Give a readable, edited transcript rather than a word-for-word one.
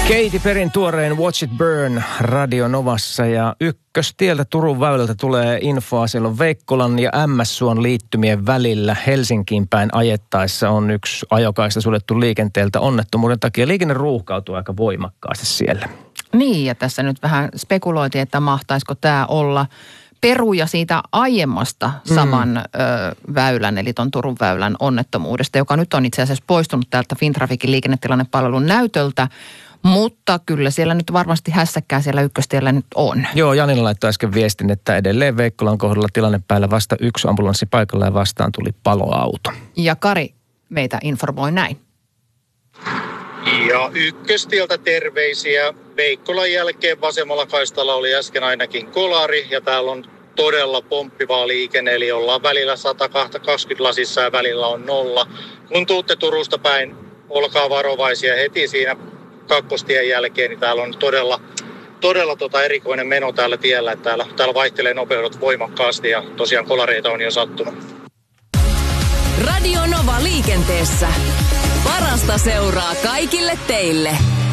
Katy Perryn tuoreen Watch It Burn Radio Novassa ja Ykköstieltä Turun väylältä tulee infoa. Siellä on Veikkolan ja MS-suon liittymien välillä Helsinkiin päin ajettaessa on yksi ajokaista suljettu liikenteeltä onnettomuuden takia. Liikenne ruuhkautuu aika voimakkaasti siellä. Niin, ja tässä nyt vähän spekuloitiin, että mahtaisiko tämä olla peruja siitä aiemmasta saman väylän, eli ton Turun väylän onnettomuudesta, joka nyt on itse asiassa poistunut täältä Fintraficin liikennetilannepalvelun näytöltä. Mutta kyllä siellä nyt varmasti hässäkkää siellä Ykköstiellä nyt on. Joo, Janilla laittoi äsken viestin, että edelleen Veikkolan kohdalla tilanne päällä vasta yksi ambulanssi paikalla ja vastaan tuli paloauto. Ja Kari meitä informoi näin. Ja Ykköstieltä terveisiä. Veikkolan jälkeen vasemmalla kaistalla oli äsken ainakin kolari ja täällä on todella pomppivaa liikenne, eli ollaan välillä 120 lasissa ja välillä on 0. Kun tuutte Turusta päin, olkaa varovaisia heti siinä kakkostien jälkeen, niin täällä on todella erikoinen meno täällä tiellä, että täällä vaihtelee nopeudet voimakkaasti ja tosiaan kolareita on jo sattunut. Radio Nova liikenteessä. Parasta seuraa kaikille teille.